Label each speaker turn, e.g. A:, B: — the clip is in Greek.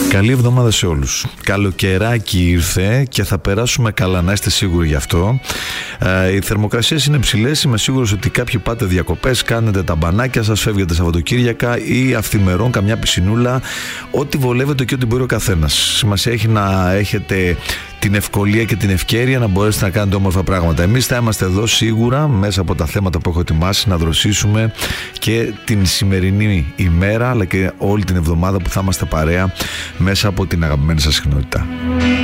A: Καλή εβδομάδα σε όλους. Καλοκαιράκι ήρθε και θα περάσουμε καλά, να είστε σίγουροι γι' αυτό. Οι θερμοκρασίες είναι ψηλές. Είμαι σίγουρος ότι κάποιοι πάτε διακοπές, κάνετε τα μπανάκια σας, φεύγετε Σαββατοκύριακα ή αυθημερών καμιά πισινούλα. Ό,τι βολεύεται και ό,τι μπορεί ο καθένας. Σημασία έχει να έχετε την ευκολία και την ευκαιρία να μπορέσετε να κάνετε όμορφα πράγματα. Εμείς θα είμαστε εδώ σίγουρα μέσα από τα θέματα που έχω ετοιμάσει να δροσίσουμε και την σημερινή ημέρα αλλά και όλη την εβδομάδα που θα είμαστε παρέα μέσα από την αγαπημένη σας συχνότητα.